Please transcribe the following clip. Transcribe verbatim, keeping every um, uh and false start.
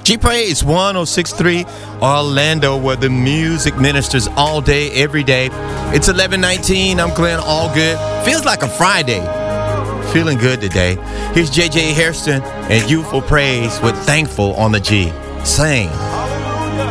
G Praise one oh six point three Orlando, where the music ministers all day, every day. It's eleven nineteen. I'm Glenn Allgood. Feels like a Friday. Feeling good today. Here's J J Hairston and Youthful Praise with Thankful on the G. Sing.